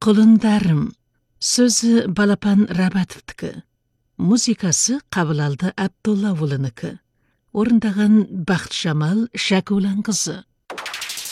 Құлындарым. Сөзі Балапан Рабатовтікі. Музыкасы Қабылалды Абдулла улыныкі. Орындаған Бақыт Жамал Шәкулан қызы.